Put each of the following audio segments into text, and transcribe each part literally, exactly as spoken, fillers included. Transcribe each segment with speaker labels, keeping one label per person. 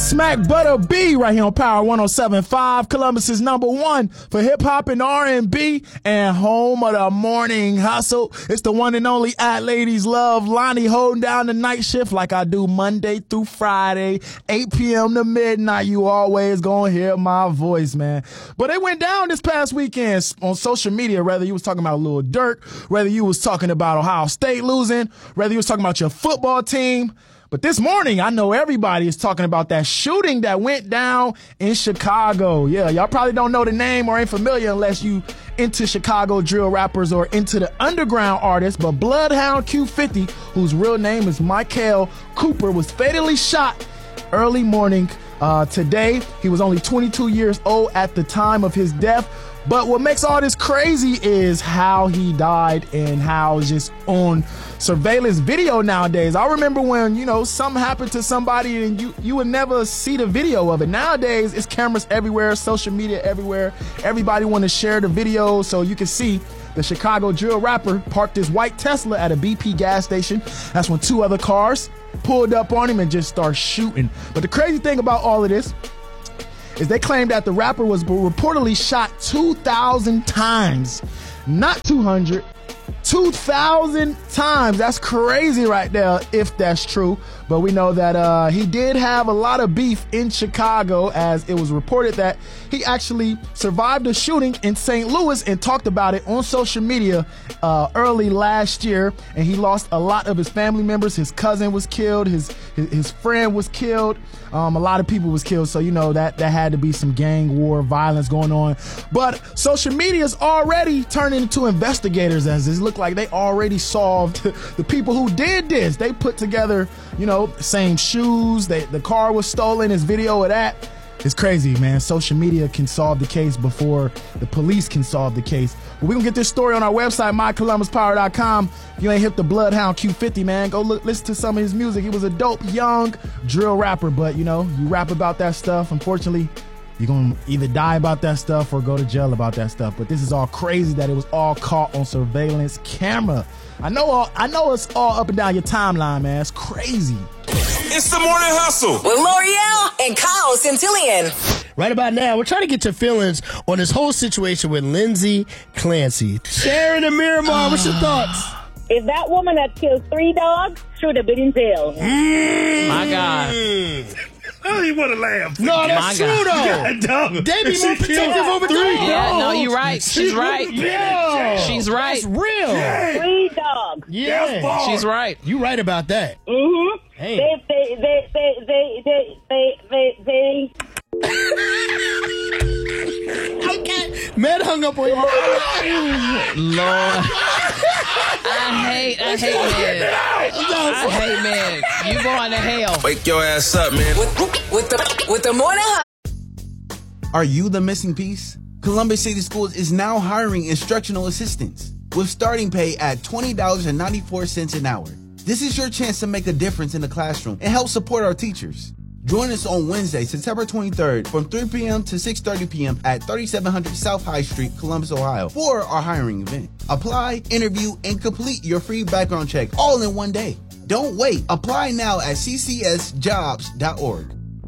Speaker 1: Smack Butter B right here on Power one oh seven point five, Columbus's number one for hip-hop and R and B and home of the morning hustle. It's the one and only at Ladies Love Lonnie holding down the night shift like I do Monday through Friday, eight p.m. to midnight. You always gonna hear my voice, man. But it went down this past weekend on social media, whether you was talking about Lil Durk, whether you was talking about Ohio State losing, whether you was talking about your football team. But this morning, I know everybody is talking about that shooting that went down in Chicago. Yeah, y'all probably don't know the name or ain't familiar unless you into Chicago drill rappers or into the underground artists. But Bloodhound Q fifty, whose real name is Michael Cooper, was fatally shot early morning uh, today. He was only twenty-two years old at the time of his death. But what makes all this crazy is how he died and how it's just on surveillance video nowadays. I remember when, you know, something happened to somebody and you, you would never see the video of it. Nowadays, it's cameras everywhere, social media everywhere. Everybody want to share the video so you can see the Chicago drill rapper parked his white Tesla at a B P gas station. That's when two other cars pulled up on him and just started shooting. But the crazy thing about all of this is they claimed that the rapper was reportedly shot two thousand times, not two hundred, two thousand times. That's crazy right there, if that's true. But we know that uh, he did have a lot of beef in Chicago, as it was reported that he actually survived a shooting in Saint Louis and talked about it on social media uh, early last year. And he lost a lot of his family members. His cousin was killed. His his, his friend was killed. Um, a lot of people was killed. So, you know, that, that had to be some gang war violence going on. But social media is already turning into investigators, as it looked like they already solved the people who did this. They put together, you know, same shoes. They, the car was stolen. His video of that. It's crazy, man. Social media can solve the case before the police can solve the case. But we're going to get this story on our website, my columbus power dot com. If you ain't hit the Bloodhound Q fifty, man, go look, listen to some of his music. He was a dope, young drill rapper. But, you know, you rap about that stuff. Unfortunately, you're going to either die about that stuff or go to jail about that stuff. But this is all crazy that it was all caught on surveillance camera. I know all, I know it's all up and down your timeline, man. It's crazy.
Speaker 2: It's the Morning Hustle
Speaker 3: with L'Oreal and Kyle Centillion.
Speaker 4: Right about now, we're trying to get your feelings on this whole situation with Lindsay Clancy. Sharon and Miramar, what's your thoughts?
Speaker 5: If that woman that killed three dogs should have been in jail.
Speaker 4: Mm.
Speaker 6: My God.
Speaker 4: I don't even want to laugh. No, that's
Speaker 6: My
Speaker 4: true,
Speaker 6: God.
Speaker 4: though. They be more protective over three dogs.
Speaker 6: Yeah, no, you're right. She's right.
Speaker 4: Yeah.
Speaker 6: She's right.
Speaker 4: That's real.
Speaker 5: Three dogs.
Speaker 4: Yeah.
Speaker 6: She's right.
Speaker 4: You right about that.
Speaker 5: Mm-hmm.
Speaker 4: Hey.
Speaker 5: They, they, they, they, they, they, they, they, they.
Speaker 4: Okay. Man hung up on you.
Speaker 6: Lord. I hate, I hate men. I hate men. You going to hell.
Speaker 2: Wake your ass up, man.
Speaker 3: With, with the with the Morning Hustle.
Speaker 7: Are you the missing piece? Columbus City Schools is now hiring instructional assistants with starting pay at twenty dollars and ninety-four cents an hour. This is your chance to make a difference in the classroom and help support our teachers. Join us on Wednesday, September twenty-third from three p.m. to six thirty p.m. at thirty-seven hundred South High Street, Columbus, Ohio for our hiring event. Apply, interview, and complete your free background check all in one day. Don't wait. Apply now at c c s jobs dot org.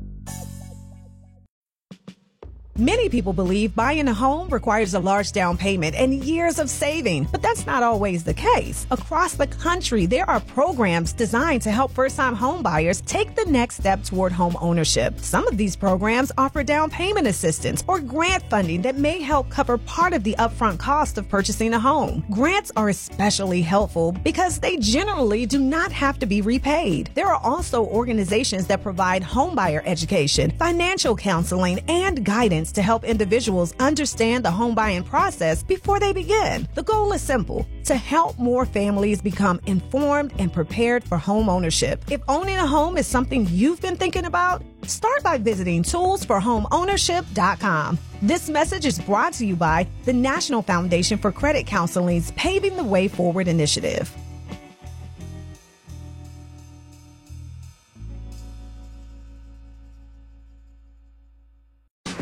Speaker 8: Many people believe buying a home requires a large down payment and years of saving, but that's not always the case. Across the country, there are programs designed to help first-time home buyers take the next step toward home ownership. Some of these programs offer down payment assistance or grant funding that may help cover part of the upfront cost of purchasing a home. Grants are especially helpful because they generally do not have to be repaid. There are also organizations that provide homebuyer education, financial counseling, and guidance to help individuals understand the home buying process before they begin. The goal is simple: to help more families become informed and prepared for home ownership. If owning a home is something you've been thinking about, start by visiting tools for home ownership dot com. This message is brought to you by the National Foundation for Credit Counseling's Paving the Way Forward initiative.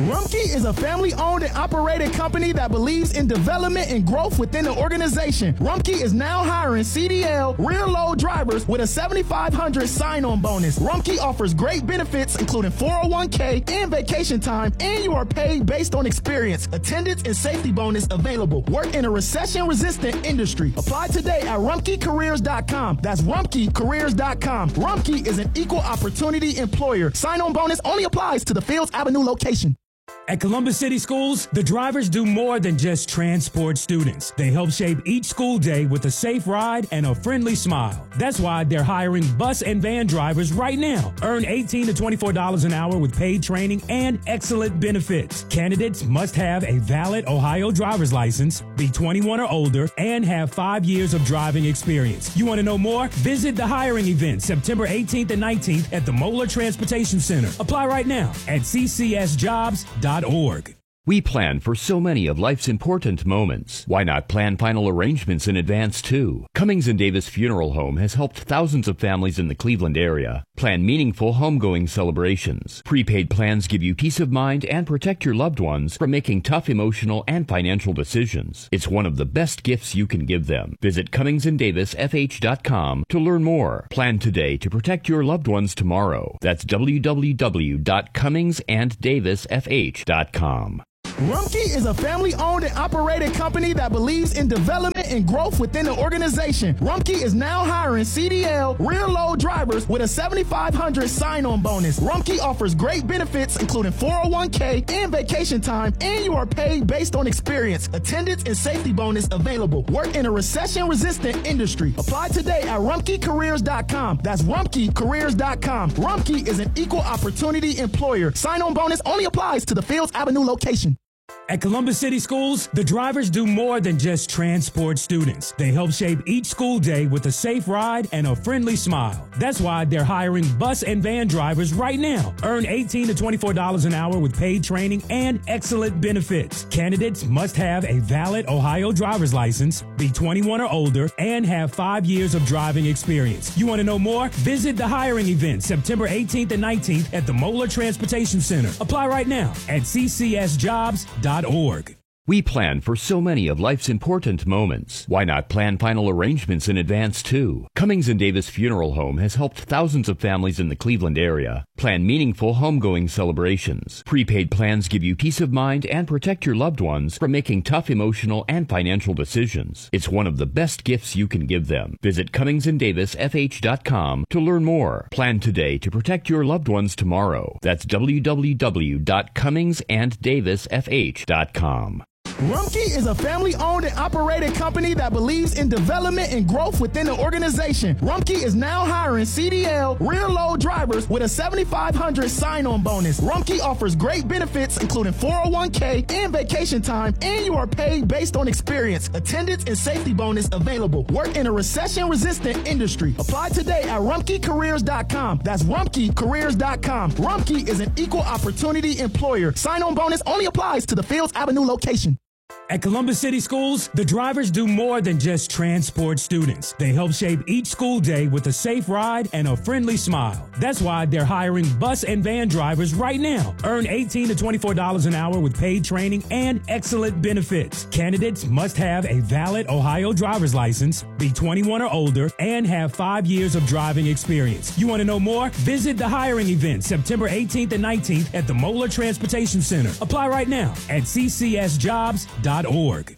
Speaker 1: Rumpke is a family-owned and operated company that believes in development and growth within the organization. Rumpke is now hiring C D L rear load drivers with a seventy-five hundred sign-on bonus. Rumpke offers great benefits including four oh one k and vacation time, and you are paid based on experience. Attendance and safety bonus available. Work in a recession-resistant industry. Apply today at rumpke careers dot com. That's rumpke careers dot com. Rumpke is an equal opportunity employer. Sign-on bonus only applies to the Fields Avenue location.
Speaker 9: At Columbus City Schools, the drivers do more than just transport students. They help shape each school day with a safe ride and a friendly smile. That's why they're hiring bus and van drivers right now. Earn eighteen to twenty-four dollars an hour with paid training and excellent benefits. Candidates must have a valid Ohio driver's license, be twenty-one or older, and have five years of driving experience. You want to know more? Visit the hiring event September eighteenth and nineteenth at the Moeller Transportation Center. Apply right now at c c s jobs dot org.
Speaker 10: We plan for so many of life's important moments. Why not plan final arrangements in advance, too? Cummings and Davis Funeral Home has helped thousands of families in the Cleveland area plan meaningful homegoing celebrations. Prepaid plans give you peace of mind and protect your loved ones from making tough emotional and financial decisions. It's one of the best gifts you can give them. Visit cummings and davis f h dot com to learn more. Plan today to protect your loved ones tomorrow. That's w w w dot cummings and davis f h dot com.
Speaker 1: Rumpke is a family-owned and operated company that believes in development and growth within the organization. Rumpke is now hiring C D L rear load drivers with a seventy-five hundred sign-on bonus. Rumpke offers great benefits including four oh one k and vacation time, and you are paid based on experience. Attendance and safety bonus available. Work in a recession-resistant industry. Apply today at rumpke careers dot com. That's rumpke careers dot com. Rumpke is an equal opportunity employer. Sign-on bonus only applies to the Fields Avenue location.
Speaker 9: At Columbus City Schools, the drivers do more than just transport students. They help shape each school day with a safe ride and a friendly smile. That's why they're hiring bus and van drivers right now. Earn eighteen to twenty-four dollars an hour with paid training and excellent benefits. Candidates must have a valid Ohio driver's license, be twenty-one or older, and have five years of driving experience. You want to know more? Visit the hiring event September eighteenth and nineteenth at the Moeller Transportation Center. Apply right now at c c s jobs dot org.
Speaker 10: We plan for so many of life's important moments. Why not plan final arrangements in advance, too? Cummings and Davis Funeral Home has helped thousands of families in the Cleveland area plan meaningful homegoing celebrations. Prepaid plans give you peace of mind and protect your loved ones from making tough emotional and financial decisions. It's one of the best gifts you can give them. Visit cummings and davis f h dot com to learn more. Plan today to protect your loved ones tomorrow. That's w w w dot cummings and davis f h dot com.
Speaker 1: Rumpke is a family-owned and operated company that believes in development and growth within the organization. Rumpke is now hiring C D L rear load drivers with a seventy-five hundred sign-on bonus. Rumpke offers great benefits including four oh one k and vacation time, and you are paid based on experience. Attendance and safety bonus available. Work in a recession-resistant industry. Apply today at rumpke careers dot com. That's rumpke careers dot com. Rumpke is an equal opportunity employer. Sign-on bonus only applies to the Fields Avenue location.
Speaker 9: At Columbus City Schools, the drivers do more than just transport students. They help shape each school day with a safe ride and a friendly smile. That's why they're hiring bus and van drivers right now. Earn eighteen to twenty-four dollars an hour with paid training and excellent benefits. Candidates must have a valid Ohio driver's license, be twenty-one or older, and have five years of driving experience. You want to know more? Visit the hiring event September eighteenth and nineteenth at the Moeller Transportation Center. Apply right now at c c s jobs dot org.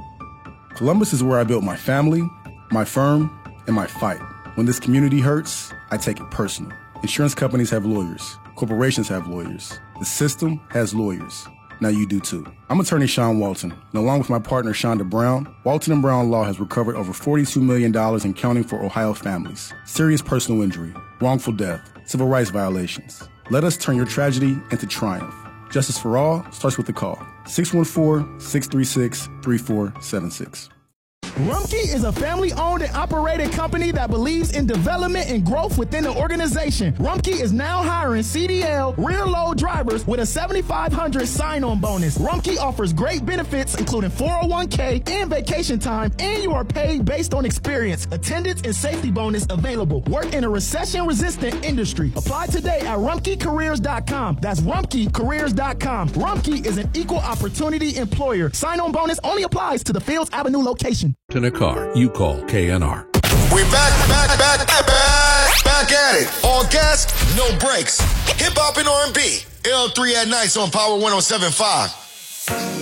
Speaker 11: Columbus is where I built my family, my firm, and my fight. When this community hurts, I take it personal. Insurance companies have lawyers. Corporations have lawyers. The system has lawyers. Now you do too. I'm attorney Sean Walton, and along with my partner Shonda Brown, Walton and Brown Law has recovered over forty-two million dollars and counting for Ohio families. Serious personal injury, wrongful death, civil rights violations. Let us turn your tragedy into triumph. Justice for all starts with a call. six one four, six three six, three four seven six.
Speaker 1: Rumpke is a family-owned and operated company that believes in development and growth within the organization. Rumpke is now hiring C D L rear load drivers with a seventy-five hundred sign-on bonus. Rumpke offers great benefits, including four oh one k and vacation time, and you are paid based on experience. Attendance and safety bonus available. Work in a recession-resistant industry. Apply today at rumpke careers dot com. That's rumpke careers dot com. Rumpke is an equal opportunity employer. Sign-on bonus only applies to the Fields Avenue location.
Speaker 12: In a car, you call K N R.
Speaker 13: We back, back, back, back, back, back at it. All gas, no brakes. Hip hop and R and B. L three at nights on Power one oh seven point five.